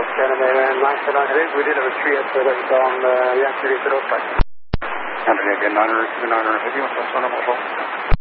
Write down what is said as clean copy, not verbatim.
Canada 978, we did have a tree at the on Yankee 08. Andrea, 950, bonjour.